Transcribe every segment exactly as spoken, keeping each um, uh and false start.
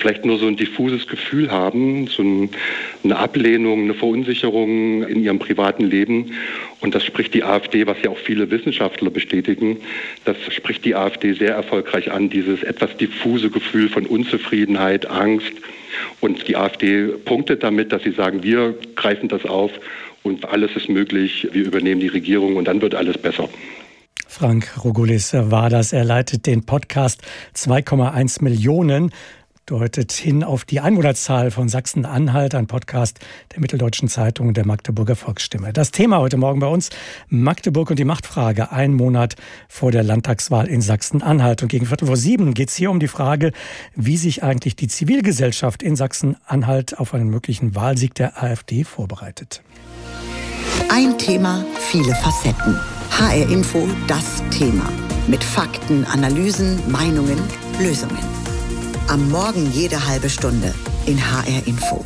vielleicht nur so ein diffuses Gefühl haben, so ein, eine Ablehnung, eine Verunsicherung in ihrem privaten Leben. Und das spricht die AfD, was ja auch viele Wissenschaftler bestätigen, das spricht die AfD sehr erfolgreich an, dieses etwas diffuse Gefühl von Unzufriedenheit, Angst. Und die AfD punktet damit, dass sie sagen, wir greifen das auf und alles ist möglich, wir übernehmen die Regierung und dann wird alles besser. Frank Rogolis war das. Er leitet den Podcast zwei Komma eins Millionen, deutet hin auf die Einwohnerzahl von Sachsen-Anhalt, ein Podcast der Mitteldeutschen Zeitung und der Magdeburger Volksstimme. Das Thema heute Morgen bei uns, Magdeburg und die Machtfrage, ein Monat vor der Landtagswahl in Sachsen-Anhalt. Und gegen Viertel vor sieben geht es hier um die Frage, wie sich eigentlich die Zivilgesellschaft in Sachsen-Anhalt auf einen möglichen Wahlsieg der AfD vorbereitet. Ein Thema, viele Facetten. H R Info, das Thema. Mit Fakten, Analysen, Meinungen, Lösungen. Am Morgen jede halbe Stunde in H R Info.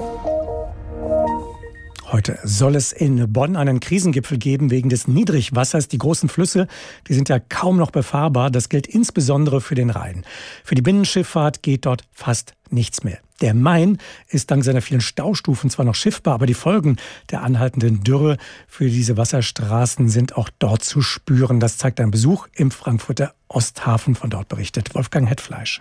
Heute soll es in Bonn einen Krisengipfel geben wegen des Niedrigwassers. Die großen Flüsse, die sind ja kaum noch befahrbar. Das gilt insbesondere für den Rhein. Für die Binnenschifffahrt geht dort fast nichts mehr. Der Main ist dank seiner vielen Staustufen zwar noch schiffbar, aber die Folgen der anhaltenden Dürre für diese Wasserstraßen sind auch dort zu spüren. Das zeigt ein Besuch im Frankfurter Osthafen. Von dort berichtet Wolfgang Hetfleisch.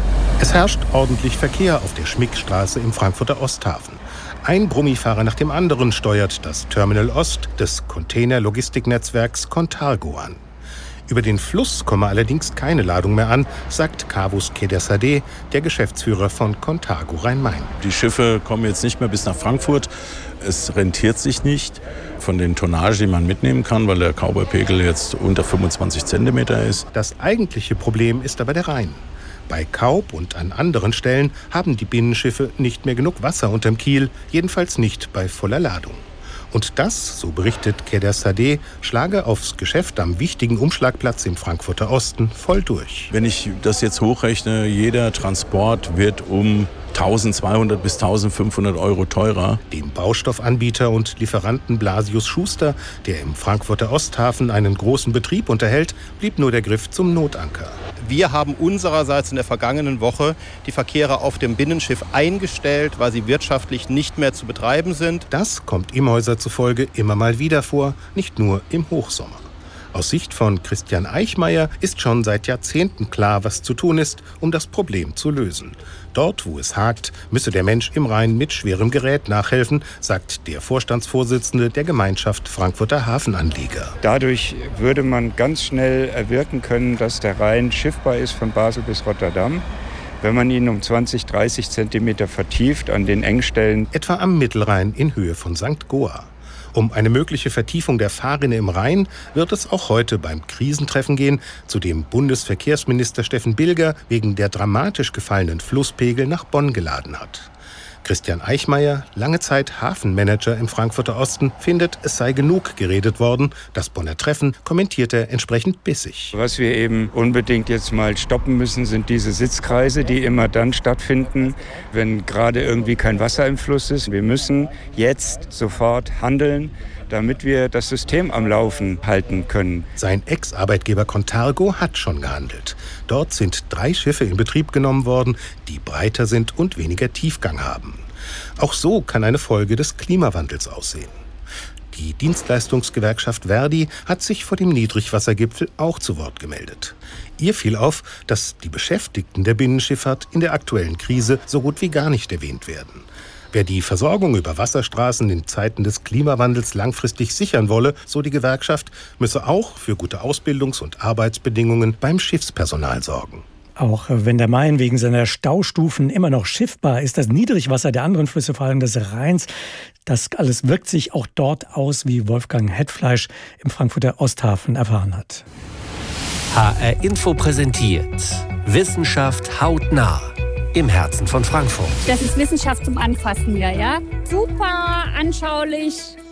Es herrscht ordentlich Verkehr auf der Schmickstraße im Frankfurter Osthafen. Ein Brummifahrer nach dem anderen steuert das Terminal Ost des Container-Logistiknetzwerks Contargo an. Über den Fluss komme allerdings keine Ladung mehr an, sagt Kavus Kedersadeh, der Geschäftsführer von Contargo Rhein-Main. Die Schiffe kommen jetzt nicht mehr bis nach Frankfurt. Es rentiert sich nicht von den Tonnagen, die man mitnehmen kann, weil der Cowboy-Pegel jetzt unter fünfundzwanzig Zentimeter ist. Das eigentliche Problem ist aber der Rhein. Bei Kaub und an anderen Stellen haben die Binnenschiffe nicht mehr genug Wasser unterm Kiel, jedenfalls nicht bei voller Ladung. Und das, so berichtet Kedersadeh, schlage aufs Geschäft am wichtigen Umschlagplatz im Frankfurter Osten voll durch. Wenn ich das jetzt hochrechne, jeder Transport wird um eintausendzweihundert bis eintausendfünfhundert Euro teurer. Dem Baustoffanbieter und Lieferanten Blasius Schuster, der im Frankfurter Osthafen einen großen Betrieb unterhält, blieb nur der Griff zum Notanker. Wir haben unsererseits in der vergangenen Woche die Verkehre auf dem Binnenschiff eingestellt, weil sie wirtschaftlich nicht mehr zu betreiben sind. Das kommt Imhäuser zufolge immer mal wieder vor, nicht nur im Hochsommer. Aus Sicht von Christian Eichmeier ist schon seit Jahrzehnten klar, was zu tun ist, um das Problem zu lösen. Dort, wo es hakt, müsse der Mensch im Rhein mit schwerem Gerät nachhelfen, sagt der Vorstandsvorsitzende der Gemeinschaft Frankfurter Hafenanlieger. Dadurch würde man ganz schnell erwirken können, dass der Rhein schiffbar ist von Basel bis Rotterdam, wenn man ihn um zwanzig, dreißig Zentimeter vertieft an den Engstellen. Etwa am Mittelrhein in Höhe von Sankt Goar. Um eine mögliche Vertiefung der Fahrrinne im Rhein wird es auch heute beim Krisentreffen gehen, zu dem Bundesverkehrsminister Steffen Bilger wegen der dramatisch gefallenen Flusspegel nach Bonn geladen hat. Christian Eichmeier, lange Zeit Hafenmanager im Frankfurter Osten, findet, es sei genug geredet worden. Das Bonner Treffen kommentiert er entsprechend bissig. Was wir eben unbedingt jetzt mal stoppen müssen, sind diese Sitzkreise, die immer dann stattfinden, wenn gerade irgendwie kein Wasser im Fluss ist. Wir müssen jetzt sofort handeln, damit wir das System am Laufen halten können. Sein Ex-Arbeitgeber Contargo hat schon gehandelt. Dort sind drei Schiffe in Betrieb genommen worden, die breiter sind und weniger Tiefgang haben. Auch so kann eine Folge des Klimawandels aussehen. Die Dienstleistungsgewerkschaft Verdi hat sich vor dem Niedrigwassergipfel auch zu Wort gemeldet. Ihr fiel auf, dass die Beschäftigten der Binnenschifffahrt in der aktuellen Krise so gut wie gar nicht erwähnt werden. Wer die Versorgung über Wasserstraßen in Zeiten des Klimawandels langfristig sichern wolle, so die Gewerkschaft, müsse auch für gute Ausbildungs- und Arbeitsbedingungen beim Schiffspersonal sorgen. Auch wenn der Main wegen seiner Staustufen immer noch schiffbar ist, das Niedrigwasser der anderen Flüsse, vor allem des Rheins, das alles wirkt sich auch dort aus, wie Wolfgang Hetfleisch im Frankfurter Osthafen erfahren hat. H R Info präsentiert Wissenschaft hautnah. Im Herzen von Frankfurt. Das ist Wissenschaft zum Anfassen hier, ja? Super anschaulich.